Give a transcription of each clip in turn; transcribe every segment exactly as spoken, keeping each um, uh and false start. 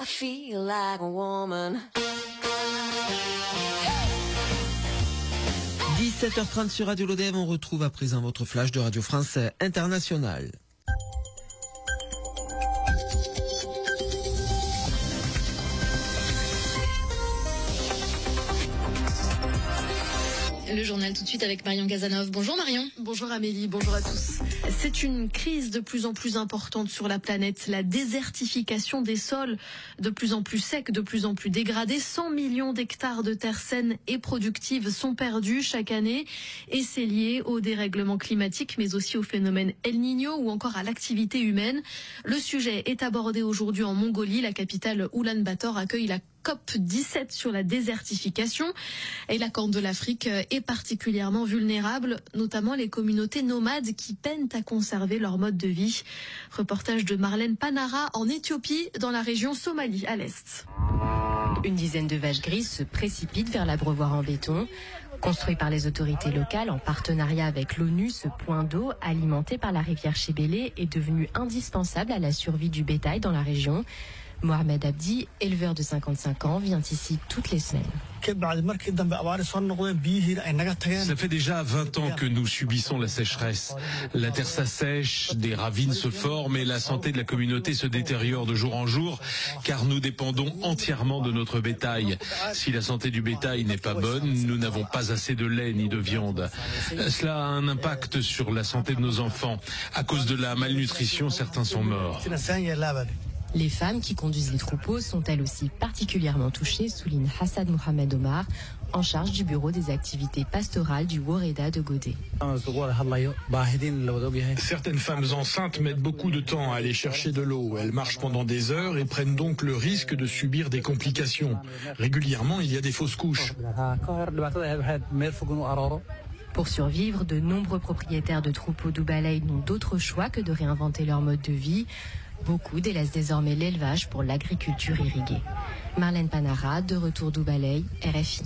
feel like a woman. dix-sept heures trente sur Radio Lodève, on retrouve à présent votre flash de Radio France Internationale. Le journal tout de suite avec Marion Gazanov. Bonjour Marion. Bonjour Amélie, bonjour à tous. C'est une crise de plus en plus importante sur la planète. La désertification des sols, de plus en plus secs, de plus en plus dégradés. cent millions d'hectares de terres saines et productives sont perdus chaque année. Et c'est lié au dérèglement climatique, mais aussi au phénomène El Niño ou encore à l'activité humaine. Le sujet est abordé aujourd'hui en Mongolie. La capitale Oulan-Bator accueille la C O P dix-sept sur la désertification. Et la Corne de l'Afrique est particulièrement vulnérable, notamment les communautés nomades qui peinent à conserver leur mode de vie. Reportage de Marlène Panara en Éthiopie, dans la région Somalie, à l'est. Une dizaine de vaches grises se précipitent vers l'abreuvoir en béton. Construit par les autorités locales en partenariat avec l'ONU, ce point d'eau, alimenté par la rivière Chébélé, est devenu indispensable à la survie du bétail dans la région. Mohamed Abdi, éleveur de cinquante-cinq ans, vient ici toutes les semaines. Ça fait déjà vingt ans que nous subissons la sécheresse. La terre s'assèche, des ravines se forment et la santé de la communauté se détériore de jour en jour car nous dépendons entièrement de notre bétail. Si la santé du bétail n'est pas bonne, nous n'avons pas assez de lait ni de viande. Cela a un impact sur la santé de nos enfants. À cause de la malnutrition, certains sont morts. Les femmes qui conduisent les troupeaux sont elles aussi particulièrement touchées, souligne Hassan Mohamed Omar, en charge du bureau des activités pastorales du Woreda de Godé. Certaines femmes enceintes mettent beaucoup de temps à aller chercher de l'eau. Elles marchent pendant des heures et prennent donc le risque de subir des complications. Régulièrement, il y a des fausses couches. Pour survivre, de nombreux propriétaires de troupeaux d'Oubalay n'ont d'autre choix que de réinventer leur mode de vie. Beaucoup délaissent désormais l'élevage pour l'agriculture irriguée. Marlène Panara, de retour d'Oubalay, R F I.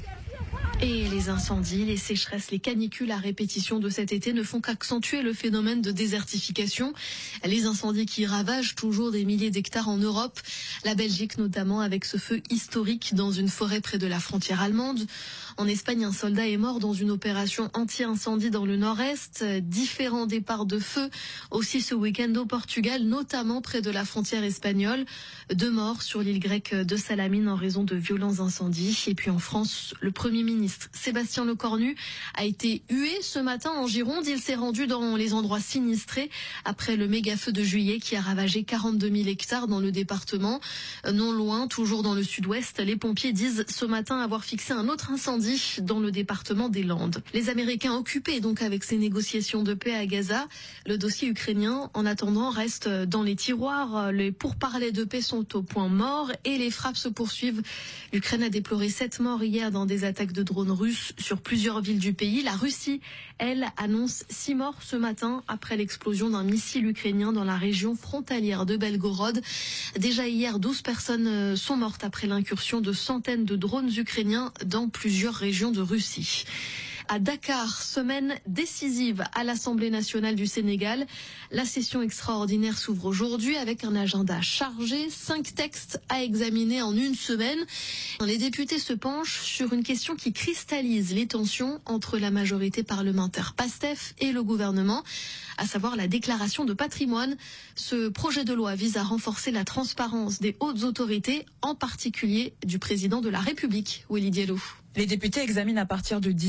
Et les incendies, les sécheresses, les canicules à répétition de cet été ne font qu'accentuer le phénomène de désertification. Les incendies qui ravagent toujours des milliers d'hectares en Europe. La Belgique notamment avec ce feu historique dans une forêt près de la frontière allemande. En Espagne, un soldat est mort dans une opération anti-incendie dans le nord-est. Différents départs de feu aussi ce week-end au Portugal, notamment près de la frontière espagnole. Deux morts sur l'île grecque de Salamine en raison de violents incendies. Et puis en France, le Premier ministre Sébastien Lecornu a été hué ce matin en Gironde. Il s'est rendu dans les endroits sinistrés après le méga feu de juillet qui a ravagé quarante-deux mille hectares dans le département. Non loin, toujours dans le sud-ouest, les pompiers disent ce matin avoir fixé un autre incendie dans le département des Landes. Les Américains occupés donc avec ces négociations de paix à Gaza. Le dossier ukrainien, en attendant, reste dans les tiroirs. Les pourparlers de paix sont au point mort et les frappes se poursuivent. L'Ukraine a déploré sept morts hier dans des attaques de drones russes sur plusieurs villes du pays. La Russie, elle, annonce six morts ce matin après l'explosion d'un missile ukrainien dans la région frontalière de Belgorod. Déjà hier, douze personnes sont mortes après l'incursion de centaines de drones ukrainiens dans plusieurs régions de Russie. À Dakar, semaine décisive à l'Assemblée nationale du Sénégal. La session extraordinaire s'ouvre aujourd'hui avec un agenda chargé, cinq textes à examiner en une semaine. Les députés se penchent sur une question qui cristallise les tensions entre la majorité parlementaire PASTEF et le gouvernement, à savoir la déclaration de patrimoine. Ce projet de loi vise à renforcer la transparence des hautes autorités, en particulier du président de la République, Ouely Diallo. Les députés examinent à partir de